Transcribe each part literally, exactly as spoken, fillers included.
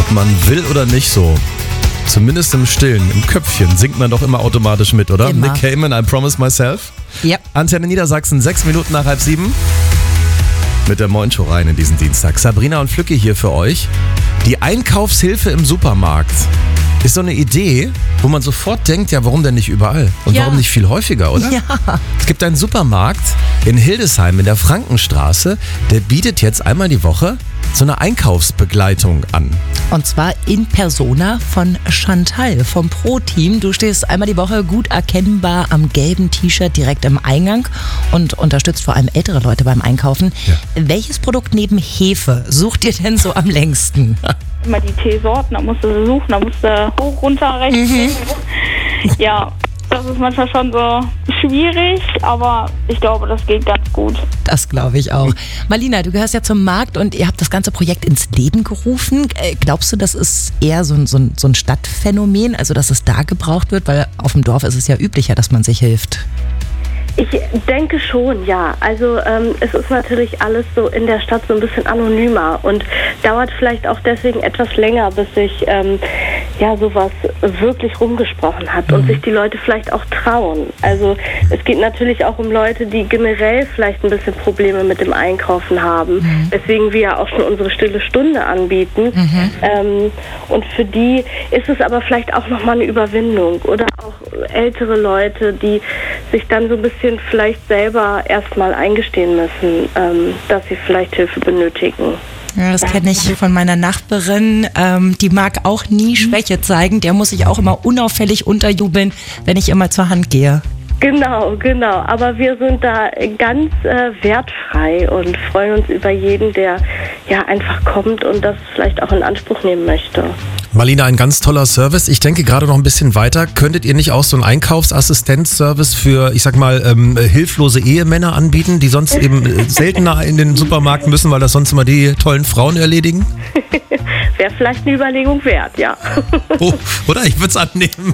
ob man will oder nicht so. Zumindest im Stillen, im Köpfchen singt man doch immer automatisch mit, oder? Immer. Nick Cayman, I Promise Myself. Ja. Antenne Niedersachsen, sechs Minuten nach halb sieben. Mit der Moin Show rein in diesen Dienstag. Sabrina und Flücke hier für euch. Die Einkaufshilfe im Supermarkt ist so eine Idee, wo man sofort denkt, ja, warum denn nicht überall? Und Ja. warum nicht viel häufiger, oder? Ja. Es gibt einen Supermarkt in Hildesheim in der Frankenstraße, der bietet jetzt einmal die Woche so eine Einkaufsbegleitung an. Und zwar in Persona von Chantal vom Pro-Team. Du stehst einmal die Woche gut erkennbar am gelben T-Shirt direkt im Eingang und unterstützt vor allem ältere Leute beim Einkaufen. Ja. Welches Produkt neben Hefe sucht ihr denn so am längsten? Immer die Teesorten, da musst du sie suchen, da musst du hoch, runter, rechts, links. Ja, das ist manchmal schon so schwierig, aber ich glaube, das geht ganz gut. Das glaube ich auch. Marlina, du gehörst ja zum Markt und ihr habt das ganze Projekt ins Leben gerufen. Äh, Glaubst du, das ist eher so ein, so, ein, so ein Stadtphänomen, also dass es da gebraucht wird? Weil auf dem Dorf ist es ja üblicher, dass man sich hilft. Ich denke schon, ja. Also ähm, es ist natürlich alles so in der Stadt so ein bisschen anonymer und dauert vielleicht auch deswegen etwas länger, bis sich ähm, ja sowas wirklich rumgesprochen hat und sich die Leute vielleicht auch trauen. Also es geht natürlich auch um Leute, die generell vielleicht ein bisschen Probleme mit dem Einkaufen haben, mhm. weswegen wir ja auch schon unsere stille Stunde anbieten. Mhm. Ähm, und für die ist es aber vielleicht auch nochmal eine Überwindung oder auch ältere Leute, die sich dann so ein bisschen vielleicht selber erstmal eingestehen müssen, ähm, dass sie vielleicht Hilfe benötigen. Ja, das kenne ich von meiner Nachbarin. Ähm, die mag auch nie Schwäche zeigen. Der muss sich auch immer unauffällig unterjubeln, wenn ich immer zur Hand gehe. Genau, genau. Aber wir sind da ganz äh, wertfrei und freuen uns über jeden, der ja einfach kommt und das vielleicht auch in Anspruch nehmen möchte. Marlina, ein ganz toller Service. Ich denke gerade noch ein bisschen weiter. Könntet ihr nicht auch so einen Einkaufsassistenzservice für, ich sag mal, ähm, hilflose Ehemänner anbieten, die sonst eben äh, seltener in den Supermarkt müssen, weil das sonst immer die tollen Frauen erledigen? Wäre vielleicht eine Überlegung wert, ja. Oh, oder? Ich würde es annehmen.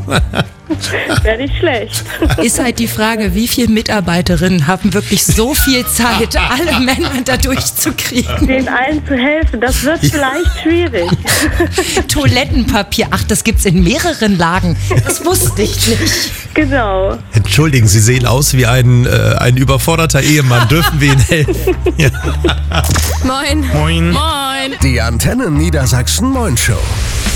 Wäre nicht schlecht. Ist halt die Frage, wie viele Mitarbeiterinnen haben wirklich so viel Zeit, alle Männer da durchzukriegen? Den allen zu helfen, das wird vielleicht schwierig. Toilettenpapier, ach, das gibt's in mehreren Lagen. Das wusste ich nicht. Genau. Entschuldigen, Sie sehen aus wie ein, äh, ein überforderter Ehemann. Dürfen wir Ihnen helfen? Ja. Moin. Moin. Moin. Die Antenne Niedersachsen Moin Show.